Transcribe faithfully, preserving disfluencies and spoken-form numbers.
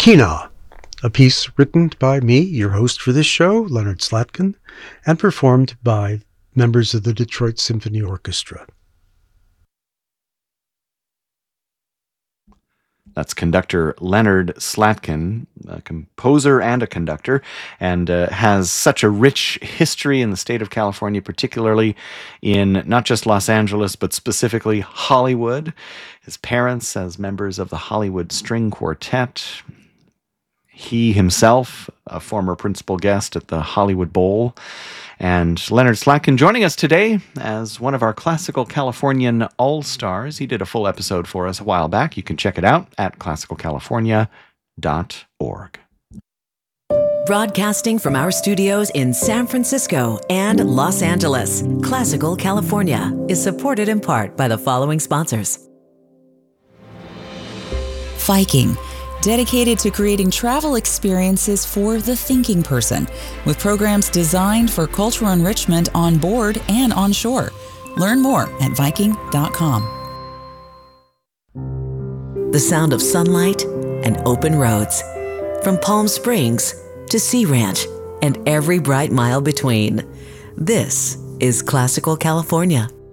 Kina, a piece written by me, your host for this show, Leonard Slatkin, and performed by members of the Detroit Symphony Orchestra. That's conductor Leonard Slatkin, a composer and a conductor, and uh, has such a rich history in the state of California, particularly in not just Los Angeles, but specifically Hollywood. His parents as members of the Hollywood String Quartet. He himself, a former principal guest at the Hollywood Bowl. And Leonard Slatkin joining us today as one of our classical Californian all-stars. He did a full episode for us a while back. You can check it out at classical california dot org. Broadcasting from our studios in San Francisco and Los Angeles, Classical California is supported in part by the following sponsors. Viking, dedicated to creating travel experiences for the thinking person, with programs designed for cultural enrichment on board and on shore. Learn more at viking dot com. The sound of sunlight and open roads, from Palm Springs to Sea Ranch and every bright mile between. This is Classical California.